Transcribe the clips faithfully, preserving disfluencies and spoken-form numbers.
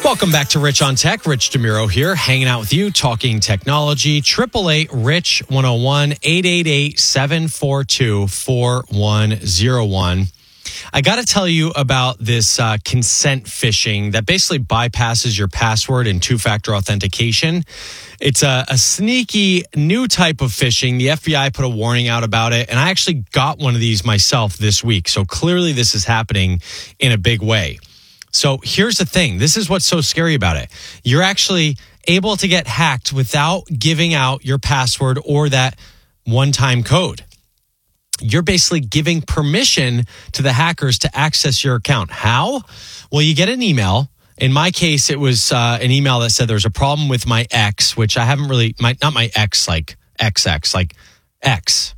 Welcome back to Rich on Tech. Rich DeMuro here, hanging out with you, talking technology. eight eight eight, RICH one oh one, eight eight eight, seven four two, four one oh one. I got to tell you about this uh, consent phishing that basically bypasses your password and two-factor authentication. It's a, a sneaky new type of phishing. The F B I put a warning out about it, and I actually got one of these myself this week. So clearly this is happening in a big way. So here's the thing. This is what's so scary about it. You're actually able to get hacked without giving out your password or that one-time code. You're basically giving permission to the hackers to access your account. How? Well, you get an email. In my case, it was uh, an email that said there's a problem with my X, which I haven't really, my, not my X like X X, like X,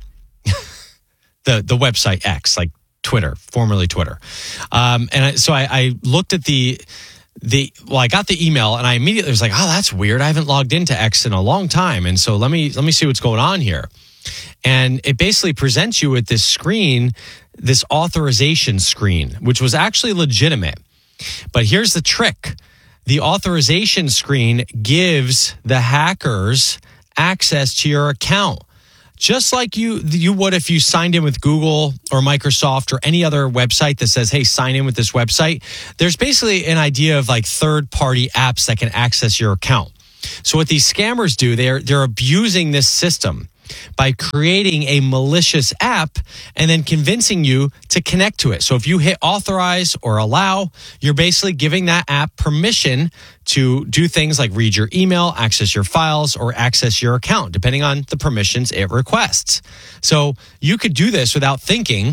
the the website X, like Twitter, formerly Twitter. Um, and I, so I, I looked at the, the, well, I got the email and I immediately was like, oh, that's weird. I haven't logged into X in a long time. And so let me, let me see what's going on here. And it basically presents you with this screen, this authorization screen, which was actually legitimate. But here's the trick. The authorization screen gives the hackers access to your account. Just like you you would if you signed in with Google or Microsoft or any other website that says, hey, sign in with this website. There's basically an idea of like third-party apps that can access your account. So what these scammers do, they're they're abusing this system by creating a malicious app and then convincing you to connect to it. So if you hit authorize or allow, you're basically giving that app permission to do things like read your email, access your files, or access your account, depending on the permissions it requests. So you could do this without thinking.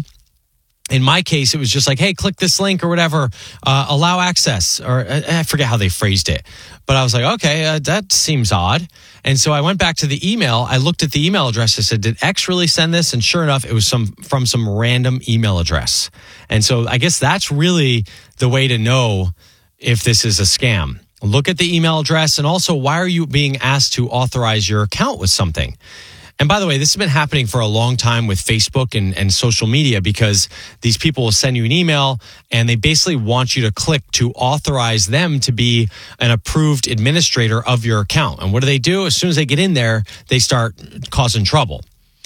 In my case, it was just like, hey, click this link or whatever, uh, allow access, or I forget how they phrased it. But I was like, okay, uh, that seems odd. And so I went back to the email. I looked at the email address. I said, did X really send this? And sure enough, it was some from some random email address. And so I guess that's really the way to know if this is a scam. Look at the email address. And also, why are you being asked to authorize your account with something? And by the way, this has been happening for a long time with Facebook and, and social media, because these people will send you an email and they basically want you to click to authorize them to be an approved administrator of your account. And what do they do? As soon as they get in there, they start causing trouble.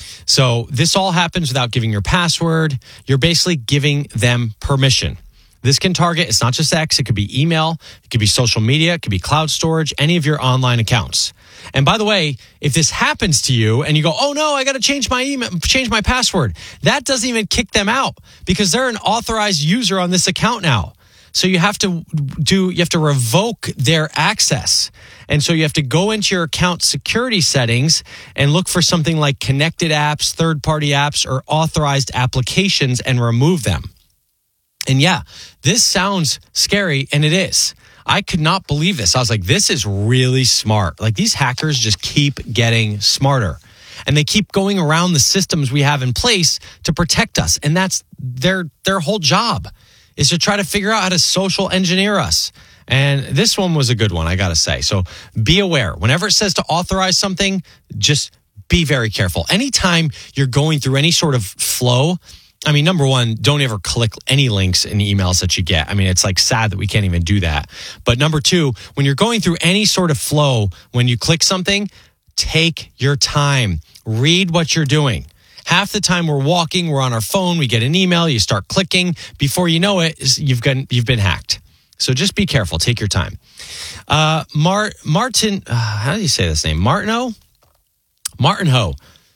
So this all happens without giving your password. You're basically giving them permission. This can target, it's not just X, it could be email, it could be social media, it could be cloud storage, any of your online accounts. And by the way, if this happens to you and you go, oh no, I got to change my email, change my password, that doesn't even kick them out because they're an authorized user on this account now. So you have to do, you have to revoke their access. And so you have to go into your account security settings and look for something like connected apps, third-party apps, or authorized applications and remove them. And yeah, this sounds scary, and it is. I could not believe this. I was like, this is really smart. Like, these hackers just keep getting smarter. And they keep going around the systems we have in place to protect us. And that's their their whole job, is to try to figure out how to social engineer us. And this one was a good one, I got to say. So be aware. Whenever it says to authorize something, just be very careful. Anytime you're going through any sort of flow, I mean, number one, don't ever click any links in emails that you get. I mean, it's like sad that we can't even do that. But number two, when you're going through any sort of flow, when you click something, take your time. Read what you're doing. Half the time we're walking, we're on our phone, we get an email, you start clicking. Before you know it, you've been, you've been hacked. So just be careful. Take your time. Uh, Mar- Martin, uh, how do you say this name? Martino? Martin Ho.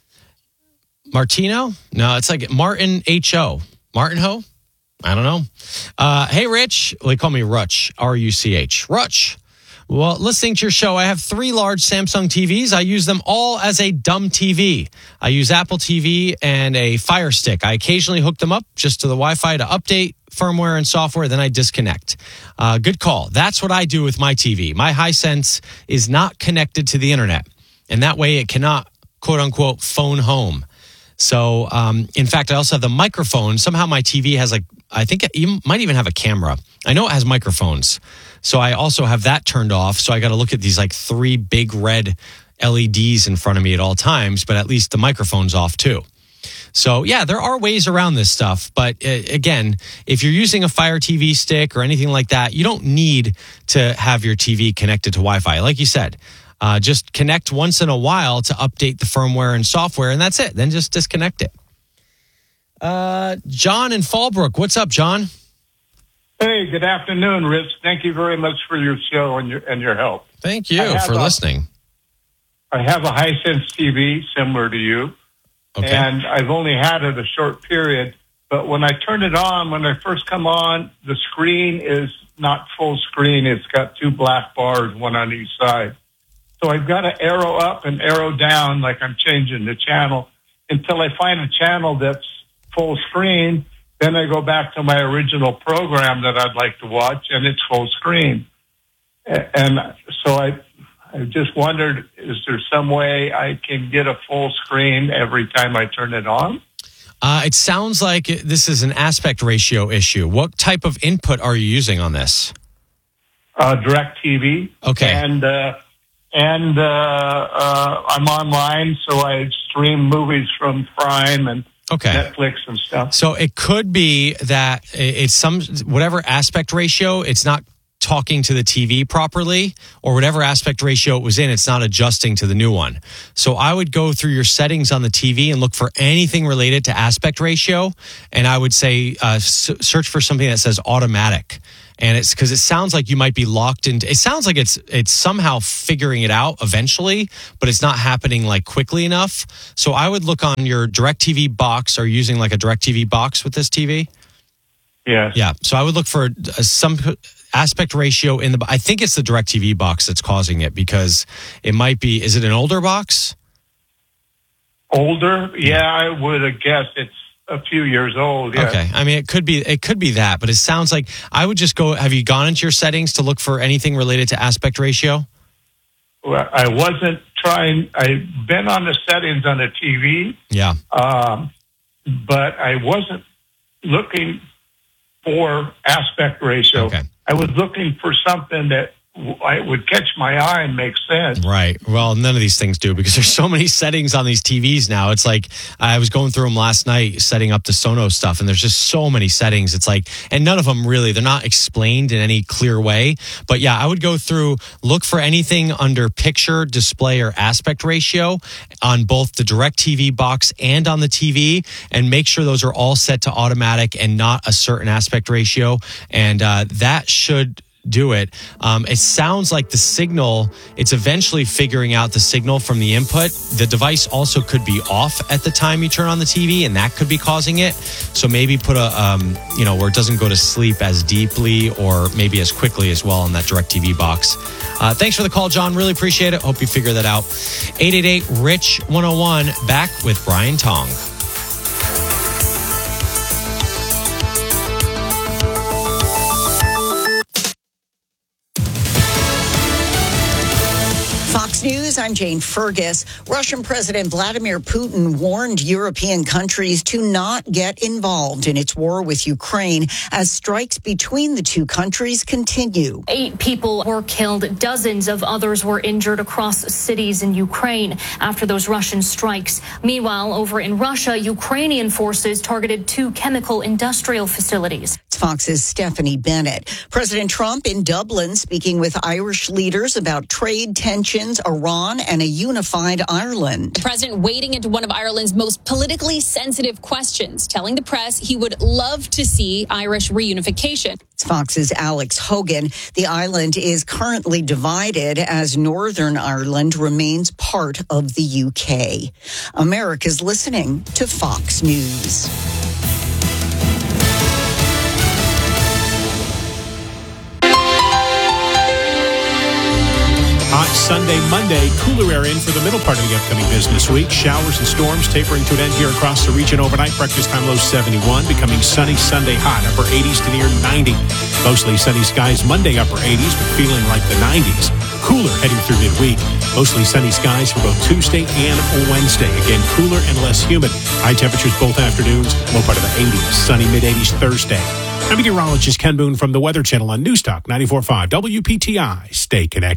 Martino? No, it's like Martin H O. Martin Ho? I don't know. Uh, hey, Rich. Well, they call me Rutch. R U C H. Rutch. Well, listening to your show, I have three large Samsung T Vs. I use them all as a dumb T V. I use Apple T V and a Fire Stick. I occasionally hook them up just to the Wi-Fi to update firmware and software, then I disconnect. Uh, good call. That's what I do with my T V. My Hisense is not connected to the internet, and that way it cannot, quote unquote, phone home. So, um, in fact, I also have the microphone. Somehow my T V has like, I think it might even have a camera. I know it has microphones. So I also have that turned off. So I got to look at these like three big red L E Ds in front of me at all times, but at least the microphone's off too. So, yeah, there are ways around this stuff. But uh, again, if you're using a Fire T V stick or anything like that, you don't need to have your T V connected to Wi-Fi. Like you said, uh, just connect once in a while to update the firmware and software, and that's it. Then just disconnect it. Uh, John in Fallbrook. What's up, John? Hey, good afternoon, Rich. Thank you very much for your show and your and your help. Thank you for a, listening. I have a Hisense T V similar to you, Okay. and I've only had it a short period. But when I turn it on, when I first come on, the screen is not full screen. It's got two black bars, one on each side. So I've got to arrow up and arrow down like I'm changing the channel until I find a channel that's full screen. Then I go back to my original program that I'd like to watch, and it's full screen. And so I, I just wondered, is there some way I can get a full screen every time I turn it on? Uh, it sounds like this is an aspect ratio issue. What type of input are you using on this? Uh, DirecTV. Okay. And uh, and uh, uh, I'm online, so I stream movies from Prime and Okay. Netflix and stuff. So it could be that it's some whatever aspect ratio, it's not talking to the T V properly, or whatever aspect ratio it was in, it's not adjusting to the new one. So I would go through your settings on the T V and look for anything related to aspect ratio, and I would say uh, s- search for something that says automatic. And it's because it sounds like you might be locked into, it sounds like it's it's somehow figuring it out eventually, but it's not happening like quickly enough. So I would look on your DirecTV box. Are you using like a DirecTV box with this T V? Yes. Yeah. So I would look for uh, some aspect ratio in the, I think it's the DirecTV box that's causing it, because it might be, is it an older box? Older? Yeah, I would have guessed it's a few years old. Yeah. Okay. I mean, it could be, it could be that, but it sounds like I would just go, have you gone into your settings to look for anything related to aspect ratio? Well, I wasn't trying, I've been on the settings on the T V, Yeah. um, but I wasn't looking for aspect ratio. Okay. I was looking for something that w- I would catch my eye and make sense. Right. Well, none of these things do, because there's so many settings on these T Vs now. It's like I was going through them last night, setting up the Sonos stuff, and there's just so many settings. It's like, and none of them really, they're not explained in any clear way. But yeah, I would go through, look for anything under picture, display, or aspect ratio on both the DirecTV box and on the T V, and make sure those are all set to automatic and not a certain aspect ratio. And uh, that should do it. Um, it sounds like the signal, it's eventually figuring out the signal from the input. The device also could be off at the time you turn on the T V, and that could be causing it. So maybe put a, um, you know, where it doesn't go to sleep as deeply or maybe as quickly as well in that DirecTV box. Uh, thanks for the call, John. Really appreciate it. Hope you figure that out. eight eight eight, R I C H, one oh one. Back with Brian Tong. Fox News, I'm Jane Fergus. Russian President Vladimir Putin warned European countries to not get involved in its war with Ukraine as strikes between the two countries continue. Eight people were killed. Dozens of others were injured across cities in Ukraine after those Russian strikes. Meanwhile, over in Russia, Ukrainian forces targeted two chemical industrial facilities. It's Fox's Stephanie Bennett. President Trump in Dublin speaking with Irish leaders about trade tensions, Iran, and a unified Ireland. The president wading into one of Ireland's most politically sensitive questions, telling the press he would love to see Irish reunification. It's Fox's Alex Hogan. The island is currently divided as Northern Ireland remains part of the U K. America's listening to Fox News. Hot Sunday, Monday, cooler air in for the middle part of the upcoming business week. Showers and storms tapering to an end here across the region overnight. Breakfast time low seventy-one, becoming sunny Sunday hot, upper eighties to near ninety. Mostly sunny skies Monday, upper eighties, but feeling like the nineties. Cooler heading through midweek. Mostly sunny skies for both Tuesday and Wednesday. Again, cooler and less humid. High temperatures both afternoons, low part of the eighties. Sunny mid-eighties Thursday. I'm meteorologist Ken Boone from the Weather Channel on Newstalk ninety-four point five W P T I. Stay connected.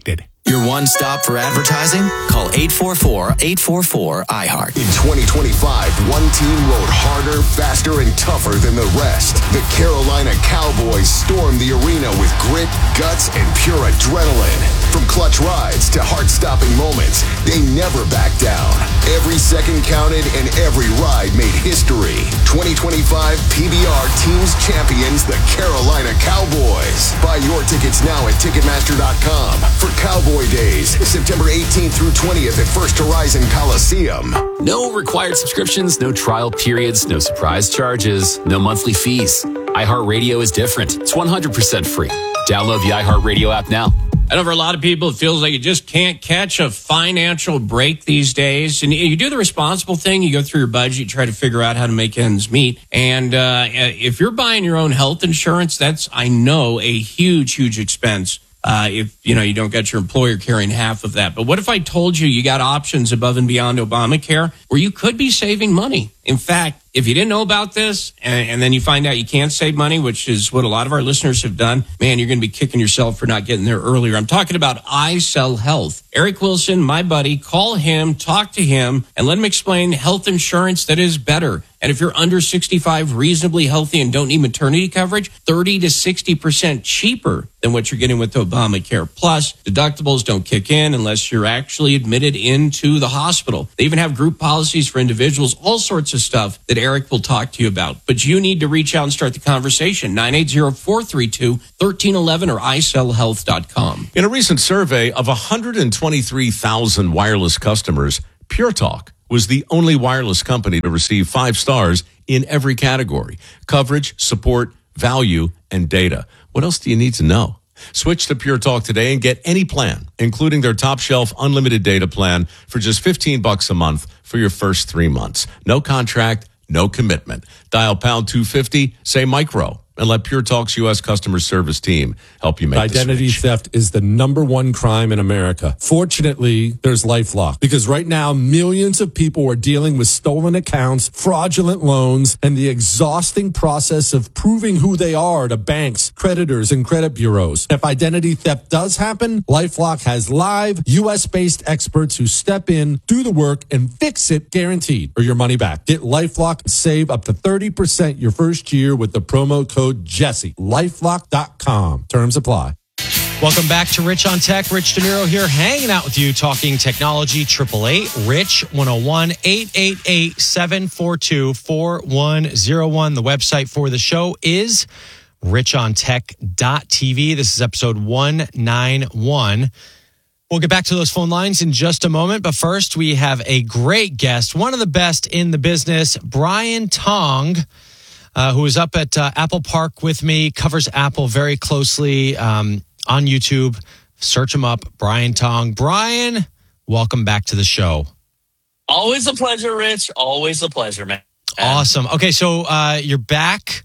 Your one stop for advertising? Call eight four four, eight four four, I heart. In twenty twenty-five, one team rode harder, faster, and tougher than the rest. The Carolina Cowboys stormed the arena with grit, guts, and pure adrenaline. From clutch rides to heart-stopping moments, they never backed down. Every second counted and every ride made history. twenty twenty-five P B R Teams Champions, the Carolina Cowboys. Buy your tickets now at Ticketmaster dot com for Cowboy Days, September eighteenth through twentieth at First Horizon Coliseum. No required subscriptions, no trial periods, no surprise charges, no monthly fees. iHeartRadio is different. It's one hundred percent free. Download the iHeartRadio app now. I know for a lot of people, it feels like you just can't catch a financial break these days. And you do the responsible thing. You go through your budget, you try to figure out how to make ends meet. And uh, if you're buying your own health insurance, that's, I know, a huge, huge expense. Uh, if, you know, you don't get your employer carrying half of that. But what if I told you you got options above and beyond Obamacare where you could be saving money? In fact, if you didn't know about this and, and then you find out you can't save money, which is what a lot of our listeners have done, man, you're going to be kicking yourself for not getting there earlier. I'm talking about iSell Health. Eric Wilson, my buddy, call him, talk to him, and let him explain health insurance that is better. And if you're under sixty-five, reasonably healthy, and don't need maternity coverage, thirty to sixty percent cheaper than what you're getting with Obamacare. Plus, deductibles don't kick in unless you're actually admitted into the hospital. They even have group policies for individuals, all sorts of stuff that Eric will talk to you about. But you need to reach out and start the conversation. nine eight zero, four three two, one three one one or i sell health dot com. In a recent survey of one hundred twenty-three thousand wireless customers, Pure Talk was the only wireless company to receive five stars in every category: coverage, support, value, and data. What else do you need to know? Switch to Pure Talk today and get any plan, including their top shelf unlimited data plan for just fifteen bucks a month for your first three months. No contract, no commitment. Dial pound two fifty, say micro, and let Pure Talk's U S customer service team help you make Identity the switch. theft is the number one crime in America. Fortunately, there's LifeLock, because right now millions of people are dealing with stolen accounts, fraudulent loans, and the exhausting process of proving who they are to banks, creditors, and credit bureaus. If identity theft does happen, LifeLock has live U S-based experts who step in, do the work, and fix it guaranteed, or your money back. Get LifeLock and save up to thirty percent your first year with the promo code Jesse. lifelock dot com. Terms apply. Welcome back to Rich on Tech. Rich DeMiro here, hanging out with you, talking technology. Triple eight Rich one oh one, eight eight eight, seven four two, four one oh one. The website for the show is rich on tech dot t v. This is episode one ninety-one. We'll get back to those phone lines in just a moment, but first we have a great guest, one of the best in the business, Brian Tong. Uh, who is up at uh, Apple Park with me, covers Apple very closely um, on YouTube. Search him up, Brian Tong. Brian, welcome back to the show. Always a pleasure, Rich. Always a pleasure, man. Awesome. Okay, so uh, you're back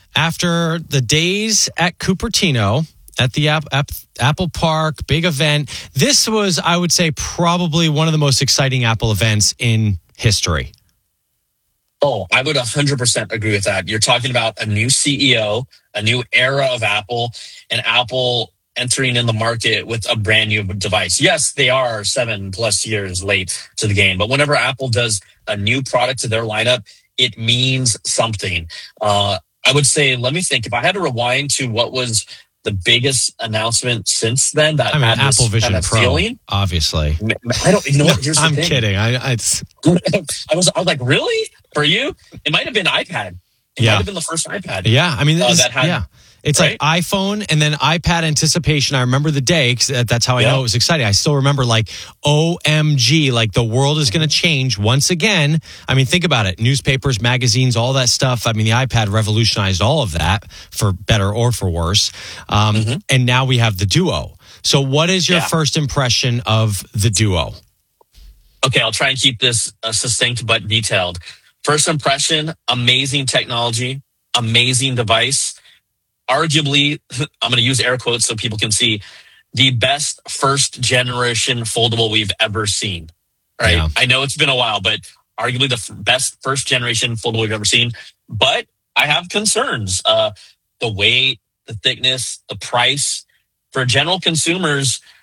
after the days at Cupertino at the App, App, Apple Park, big event. This was, I would say, probably one of the most exciting Apple events in history. Oh, I would one hundred percent agree with that. You're talking about a new C E O, a new era of Apple, and Apple entering in the market with a brand new device. Yes, they are seven plus years late to the game, but whenever Apple does a new product to their lineup, it means something. Uh, I would say, let me think, if I had to rewind to what was the biggest announcement since then, that I mean, had Apple this Vision kind of Pro, feeling, obviously. I don't, you know what? Here's the I'm thing. kidding. I, I, it's... I was, I was like, really? For you? It might have been iPad. It Yeah. might have been the first iPad. Yeah, I mean, uh, this, that had, yeah. It's right? like iPhone and then iPad anticipation. I remember the day because that's how I Yeah. know it was exciting. I still remember like O M G, like the world is going to change once again. I mean, think about it. Newspapers, magazines, all that stuff. I mean, the iPad revolutionized all of that for better or for worse. Um, Mm-hmm. And now we have the Duo. So what is your Yeah. first impression of the Duo? Okay, I'll try and keep this uh, succinct but detailed. First impression, amazing technology, amazing device. Arguably, I'm going to use air quotes so people can see, the best first generation foldable we've ever seen. Right? Yeah. I know it's been a while, but arguably the f- best first generation foldable we've ever seen. But I have concerns. Uh, the weight, the thickness, the price. For general consumers,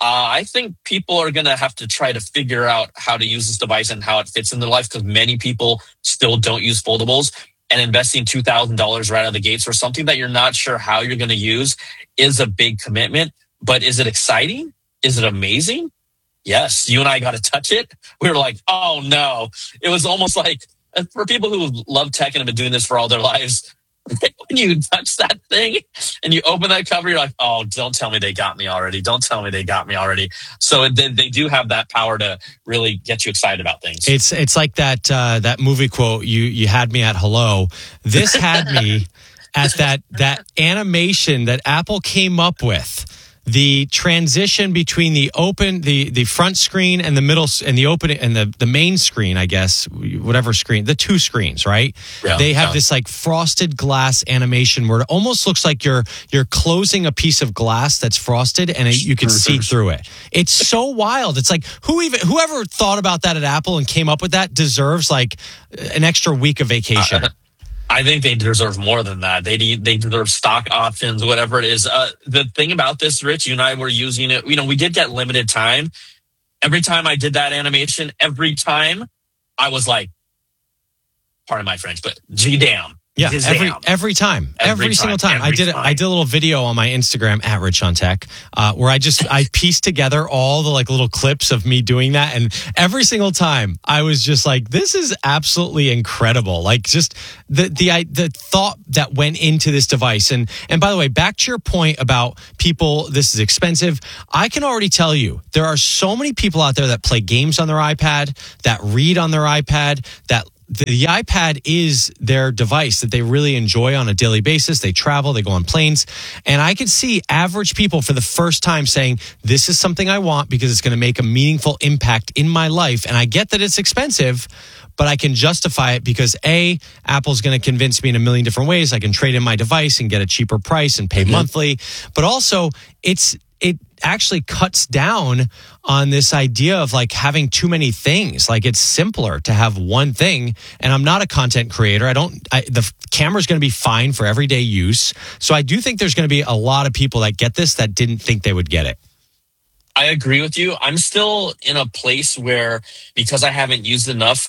Uh, I think people are going to have to try to figure out how to use this device and how it fits in their life, because many people still don't use foldables. And investing two thousand dollars right out of the gates for something that you're not sure how you're going to use is a big commitment. But is it exciting? Is it amazing? Yes. You and I got to touch it. We were like, oh, no. It was almost like, for people who love tech and have been doing this for all their lives, when you touch that thing and you open that cover, you're like, oh, don't tell me they got me already. Don't tell me they got me already. So they, they do have that power to really get you excited about things. It's it's like that uh, that movie quote, you you had me at hello. This had me at that that animation that Apple came up with. The transition between the open, the, the front screen and the middle and the open and the, the main screen, I guess, whatever screen, the two screens, right? Yeah, they have yeah. this like frosted glass animation where it almost looks like you're you're closing a piece of glass that's frosted and it, you can see through it. It's so wild. It's like who even whoever thought about that at Apple and came up with that deserves like an extra week of vacation. Uh, I think they deserve more than that. They they deserve stock options, whatever it is. Uh, the thing about this, Rich, you and I were using it. You know, we did get limited time. Every time I did that animation, every time I was like, pardon my French, but gee damn. Yeah, Gee every damn. every time, every, Every single time, time. I every did it. time. I did a little video on my Instagram at Rich on Tech, uh, where I just I pieced together all the like little clips of me doing that, and every single time I was just like, "This is absolutely incredible!" Like just the the I, the thought that went into this device. And and by the way, back to your point about people, this is expensive. I can already tell you there are so many people out there that play games on their iPad, that read on their iPad, that. The iPad is their device that they really enjoy on a daily basis. They travel, they go on planes. And I could see average people for the first time saying, this is something I want because it's going to make a meaningful impact in my life. And I get that it's expensive, but I can justify it because A, Apple's going to convince me in a million different ways. I can trade in my device and get a cheaper price and pay mm-hmm. monthly. But also, it's it actually cuts down on this idea of like having too many things. Like it's simpler to have one thing. And I'm not a content creator. I don't, I, the camera's going to be fine for everyday use. So I do think there's going to be a lot of people that get this that didn't think they would get it. I agree with you. I'm still in a place where, because I haven't used enough,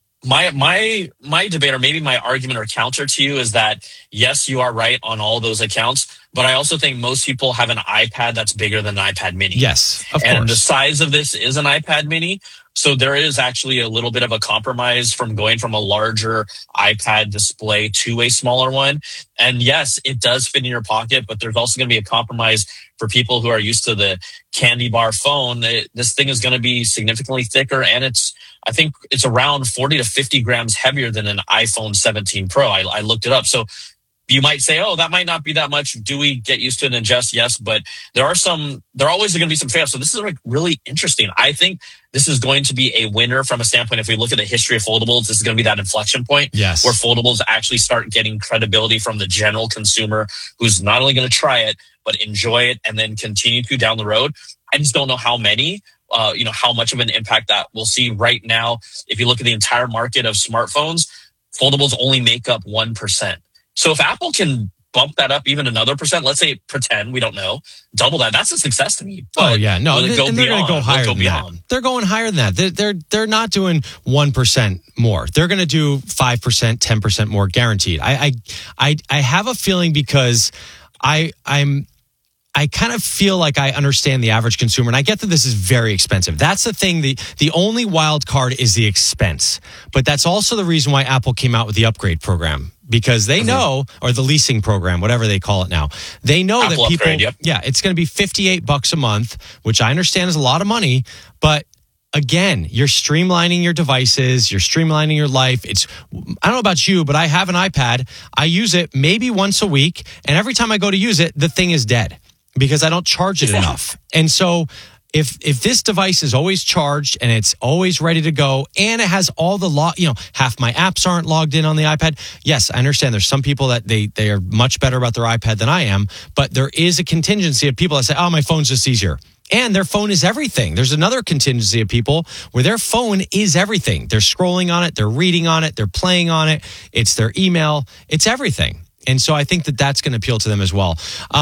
my my my debate, or maybe my argument or counter to you, is that yes, you are right on all those accounts, but I also think most people have an iPad that's bigger than an iPad mini. Yes, of and course. The size of this is an iPad mini. So there is actually a little bit of a compromise from going from a larger iPad display to a smaller one. And yes, it does fit in your pocket, but there's also going to be a compromise for people who are used to the candy bar phone. It, this thing is going to be significantly thicker, and it's, I think it's around forty to fifty grams heavier than an iPhone seventeen Pro. I, I looked it up. So you might say, oh, that might not be that much. Do we get used to it and adjust? Yes, but there are some, there are always going to be some fails. So this is like really interesting. I think this is going to be a winner from a standpoint. If we look at the history of foldables, this is going to be that inflection point yes. where foldables actually start getting credibility from the general consumer who's not only going to try it, but enjoy it and then continue to down the road. I just don't know how many, uh, you know, how much of an impact that we'll see right now. If you look at the entire market of smartphones, foldables only make up one percent. So if Apple can bump that up even another percent, let's say pretend, we don't know, double that, that's a success to me. But oh, yeah. No, they, go and they're going to go higher go than that. They're going higher than that. They're, they're, they're not doing one percent more. They're going to do five percent, ten percent more guaranteed. I, I, I, I have a feeling because I, I'm, I kind of feel like I understand the average consumer, and I get that this is very expensive. That's the thing. The, the only wild card is the expense. But that's also the reason why Apple came out with the upgrade program, because they know, or the leasing program, whatever they call it now. They know Apple that people, upgrade, yep. yeah, it's going to be fifty-eight bucks a month, which I understand is a lot of money, but again, you're streamlining your devices, you're streamlining your life. It's, I don't know about you, but I have an iPad. I use it maybe once a week, and every time I go to use it, the thing is dead because I don't charge it enough. And so if if this device is always charged and it's always ready to go, and it has all the log, you know, half my apps aren't logged in on the iPad. Yes, I understand there's some people that they they are much better about their iPad than I am, but there is a contingency of people that say, "Oh, my phone's just easier." And their phone is everything. There's another contingency of people where their phone is everything. They're scrolling on it, they're reading on it, they're playing on it. It's their email, it's everything. And so I think that that's going to appeal to them as well. Um,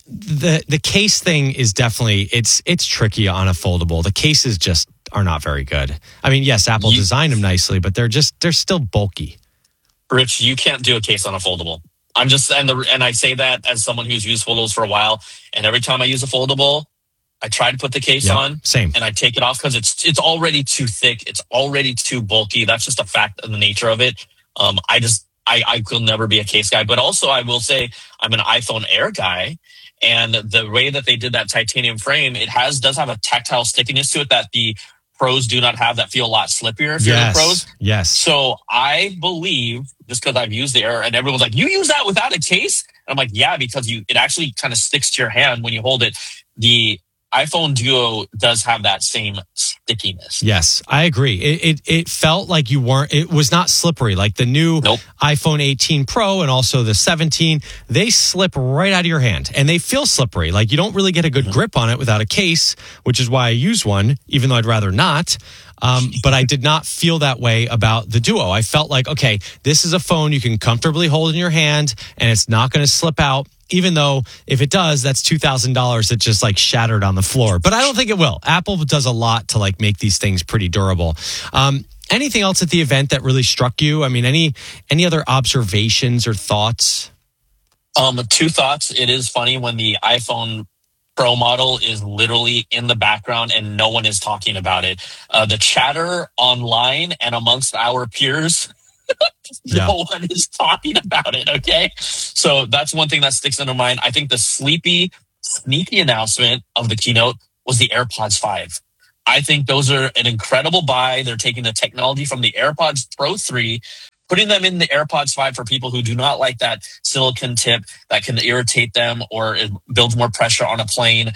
the the case thing is definitely it's it's tricky on a foldable. The cases just are not very good. I mean, yes, Apple You- designed them nicely, but they're just they're still bulky. Rich, you can't do a case on a foldable. I'm just, and the, and I say that as someone who's used foldables for a while. And every time I use a foldable, I try to put the case Yep, on, same. and I take it off because it's it's already too thick. It's already too bulky. That's just a fact of the nature of it. Um, I just I I could never be a case guy. But also, I will say I'm an iPhone Air guy, and the way that they did that titanium frame, it has does have a tactile stickiness to it that the pros do not have. That feel a lot slippier if you're the pros. Yes, yes. So I believe, just because I've used the Air, and everyone's like, you use that without a case? And I'm like, yeah, because you it actually kind of sticks to your hand when you hold it. The iPhone Duo does have that same stickiness. Yes, I agree. It, it it felt like you weren't. It was not slippery like the new Nope. iPhone eighteen Pro and also the seventeen. They slip right out of your hand, and they feel slippery. Like you don't really get a good grip on it without a case, which is why I use one, even though I'd rather not. Um, but I did not feel that way about the Duo. I felt like, okay, this is a phone you can comfortably hold in your hand, and it's not going to slip out. Even though if it does, that's two thousand dollars that just like shattered on the floor. But I don't think it will. Apple does a lot to like make these things pretty durable. Um, anything else at the event that really struck you? I mean, any any other observations or thoughts? Um, two thoughts. It is funny when the iPhone Pro model is literally in the background and no one is talking about it. Uh, the chatter online and amongst our peers, Yeah. no one is talking about it. Okay. So that's one thing that sticks in our mind. I think the sleepy, sneaky announcement of the keynote was the AirPods five. I think those are an incredible buy. They're taking the technology from the AirPods Pro three, putting them in the AirPods five for people who do not like that silicon tip that can irritate them or it builds more pressure on a plane.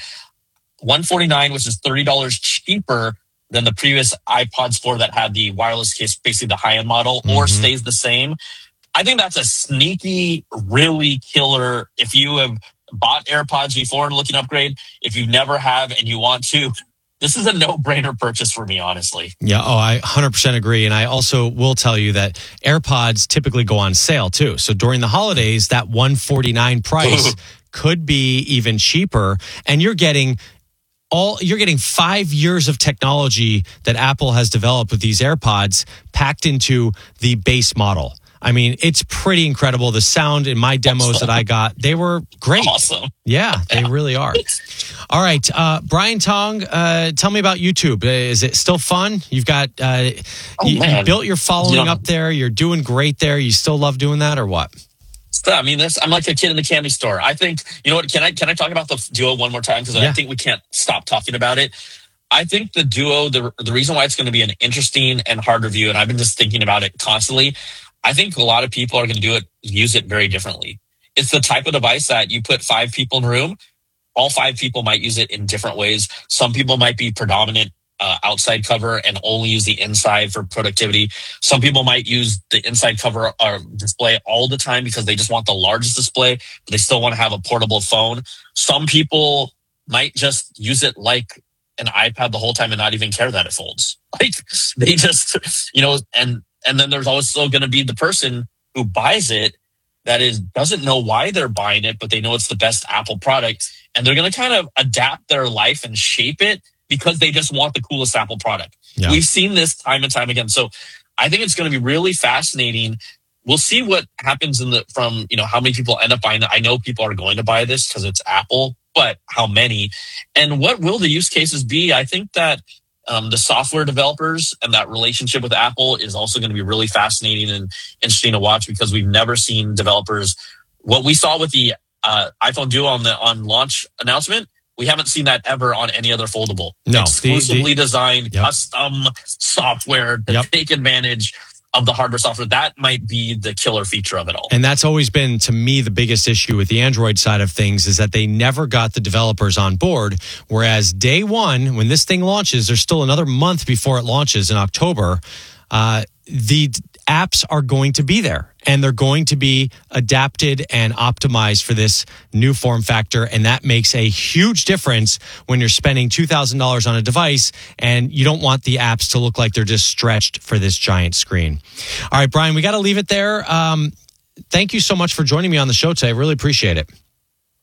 one forty-nine, which is thirty dollars cheaper than the previous iPods four that had the wireless case, basically the high-end model, or Mhm. stays the same. I think that's a sneaky, really killer. If you have bought AirPods before and looking to upgrade, if you never have and you want to, this is a no-brainer purchase for me, honestly. Yeah, oh, I one hundred percent agree. And I also will tell you that AirPods typically go on sale too. So during the holidays, that one forty-nine price could be even cheaper. And you're getting all you're getting five years of technology that Apple has developed with these AirPods packed into the base model. I mean, it's pretty incredible. The sound in my demos that I got, they were great. Awesome. Yeah, they really are. All right, uh, Brian Tong, uh, tell me about YouTube. Uh, is it still fun? You've got uh, Oh, you, you man. built your following Yeah. up there. You're doing great there. You still love doing that, or what? So, I mean, this, I'm like a kid in the candy store. I think, you know what, can I can I talk about the Duo one more time? Because Yeah. I think we can't stop talking about it. I think the Duo, the, the reason why it's going to be an interesting and hard review, and I've been just thinking about it constantly, I think a lot of people are going to do it, use it very differently. It's the type of device that you put five people in a room, all five people might use it in different ways. Some people might be predominant uh, outside cover and only use the inside for productivity. Some people might use the inside cover or display all the time because they just want the largest display, but they still want to have a portable phone. Some people might just use it like an iPad the whole time and not even care that it folds. Like they just, you know, and and then there's also going to be the person who buys it that is doesn't know why they're buying it, but they know it's the best Apple product, and they're going to kind of adapt their life and shape it because they just want the coolest Apple product. Yeah. We've seen this time and time again. So I think it's going to be really fascinating. We'll see what happens in the from, you know, how many people end up buying it. I know people are going to buy this because it's Apple, but how many? And what will the use cases be? I think that um, the software developers and that relationship with Apple is also going to be really fascinating and interesting to watch because we've never seen developers. What we saw with the uh, iPhone Duo on the on launch announcement, we haven't seen that ever on any other foldable. No, Exclusively the- the- designed Yep. custom software to Yep. take advantage of the hardware software. That might be the killer feature of it all. And that's always been, to me, the biggest issue with the Android side of things is that they never got the developers on board. Whereas day one, when this thing launches, there's still another month before it launches in October, uh, the d- apps are going to be there. And they're going to be adapted and optimized for this new form factor. And that makes a huge difference when you're spending two thousand dollars on a device and you don't want the apps to look like they're just stretched for this giant screen. All right, Brian, we got to leave it there. Um, thank you so much for joining me on the show today. I really appreciate it.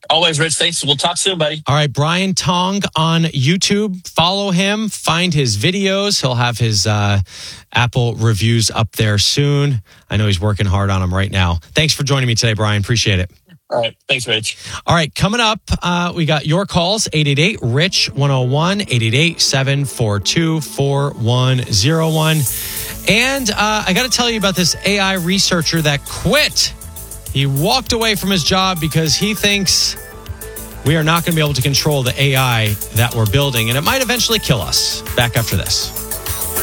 Always, Rich. Thanks. We'll talk soon, buddy. All right, Brian Tong on YouTube. Follow him. Find his videos. He'll have his uh, Apple reviews up there soon. I know he's working hard on them right now. Thanks for joining me today, Brian. Appreciate it. All right. Thanks, Rich. All right, coming up, uh, we got your calls, eight eight eight, R I C H, one oh one, eight eight eight, seven four two, four one oh one. And uh, I got to tell you about this A I researcher that quit. He walked away from his job because he thinks we are not going to be able to control the A I that we're building, and it might eventually kill us. Back after this.